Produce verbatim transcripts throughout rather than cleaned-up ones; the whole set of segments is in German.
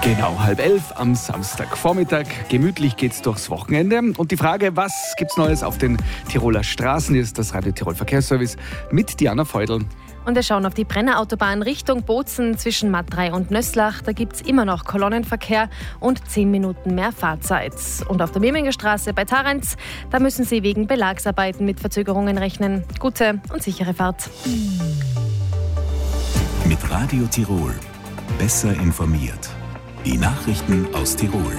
Genau, halb elf am Samstagvormittag. Gemütlich geht's durchs Wochenende. Und die Frage, was gibt's Neues auf den Tiroler Straßen, ist das Radio Tirol Verkehrsservice mit Diana Feudel. Und wir schauen auf die Brennerautobahn Richtung Bozen zwischen Matthrei und Nöslach. Da gibt es immer noch Kolonnenverkehr und zehn Minuten mehr Fahrzeit. Und auf der Meminger Straße bei Tarenz, da müssen Sie wegen Belagsarbeiten mit Verzögerungen rechnen. Gute und sichere Fahrt. Mit Radio Tirol. Besser informiert. Die Nachrichten aus Tirol.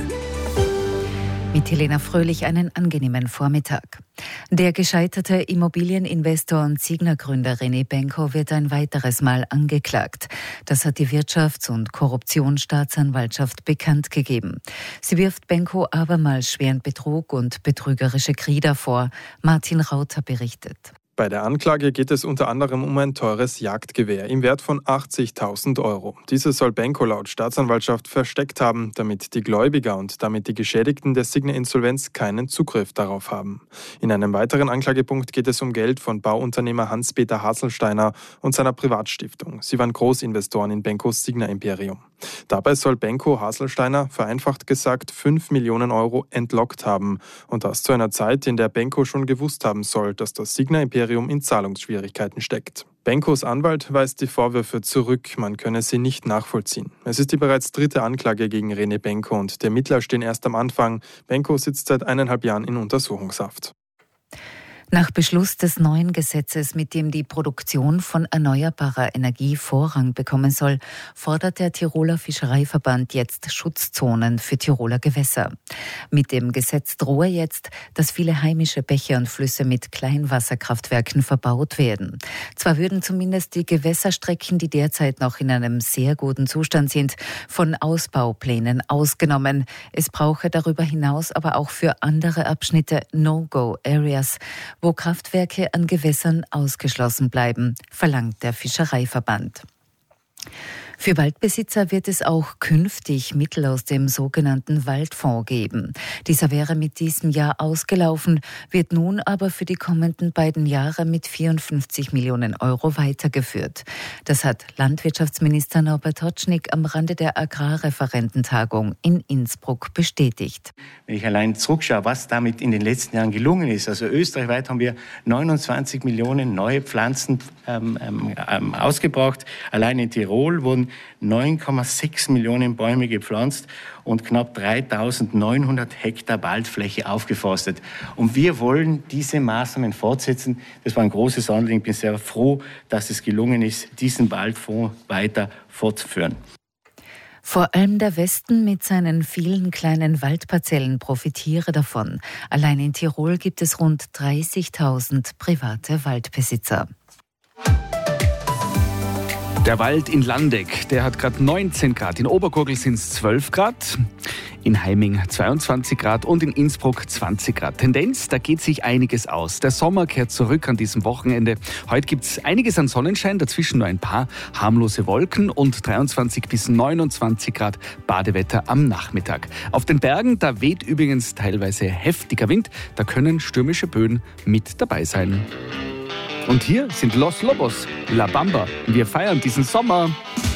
Mit Helena Fröhlich einen angenehmen Vormittag. Der gescheiterte Immobilieninvestor und Signa-Gründer René Benko wird ein weiteres Mal angeklagt. Das hat die Wirtschafts- und Korruptionsstaatsanwaltschaft bekannt gegeben. Sie wirft Benko abermals schweren Betrug und betrügerische Krieder vor. Martin Rauter berichtet. Bei der Anklage geht es unter anderem um ein teures Jagdgewehr im Wert von achtzigtausend Euro. Dieses soll Benko laut Staatsanwaltschaft versteckt haben, damit die Gläubiger und damit die Geschädigten der Signa-Insolvenz keinen Zugriff darauf haben. In einem weiteren Anklagepunkt geht es um Geld von Bauunternehmer Hans-Peter Haselsteiner und seiner Privatstiftung. Sie waren Großinvestoren in Benkos Signa-Imperium. Dabei soll Benko Haselsteiner, vereinfacht gesagt, fünf Millionen Euro entlockt haben. Und das zu einer Zeit, in der Benko schon gewusst haben soll, dass das Signa-Imperium in Zahlungsschwierigkeiten steckt. Benkos Anwalt weist die Vorwürfe zurück, man könne sie nicht nachvollziehen. Es ist die bereits dritte Anklage gegen René Benko und die Ermittler stehen erst am Anfang. Benko sitzt seit eineinhalb Jahren in Untersuchungshaft. Nach Beschluss des neuen Gesetzes, mit dem die Produktion von erneuerbarer Energie Vorrang bekommen soll, fordert der Tiroler Fischereiverband jetzt Schutzzonen für Tiroler Gewässer. Mit dem Gesetz drohe jetzt, dass viele heimische Bäche und Flüsse mit Kleinwasserkraftwerken verbaut werden. Zwar würden zumindest die Gewässerstrecken, die derzeit noch in einem sehr guten Zustand sind, von Ausbauplänen ausgenommen. Es brauche darüber hinaus aber auch für andere Abschnitte No-Go-Areas, wo Kraftwerke an Gewässern ausgeschlossen bleiben, verlangt der Fischereiverband. Für Waldbesitzer wird es auch künftig Mittel aus dem sogenannten Waldfonds geben. Dieser wäre mit diesem Jahr ausgelaufen, wird nun aber für die kommenden beiden Jahre mit vierundfünfzig Millionen Euro weitergeführt. Das hat Landwirtschaftsminister Norbert Hotschnig am Rande der Agrarreferententagung in Innsbruck bestätigt. Wenn ich allein zurückschaue, was damit in den letzten Jahren gelungen ist, also österreichweit haben wir neunundzwanzig Millionen neue Pflanzen ähm, ähm, ausgebracht. Allein in Tirol wurden neun Komma sechs Millionen Bäume gepflanzt und knapp dreitausendneunhundert Hektar Waldfläche aufgeforstet. Und wir wollen diese Maßnahmen fortsetzen. Das war ein großes Anliegen. Ich bin sehr froh, dass es gelungen ist, diesen Waldfonds weiter fortzuführen. Vor allem der Westen mit seinen vielen kleinen Waldparzellen profitiere davon. Allein in Tirol gibt es rund dreißigtausend private Waldbesitzer. Der Wald in Landeck, der hat gerade neunzehn Grad. In Obergurgl sind es zwölf Grad, in Heiming zweiundzwanzig Grad und in Innsbruck zwanzig Grad. Tendenz, da geht sich einiges aus. Der Sommer kehrt zurück an diesem Wochenende. Heute gibt es einiges an Sonnenschein, dazwischen nur ein paar harmlose Wolken und dreiundzwanzig bis neunundzwanzig Grad Badewetter am Nachmittag. Auf den Bergen, da weht übrigens teilweise heftiger Wind. Da können stürmische Böen mit dabei sein. Und hier sind Los Lobos, La Bamba. Wir feiern diesen Sommer.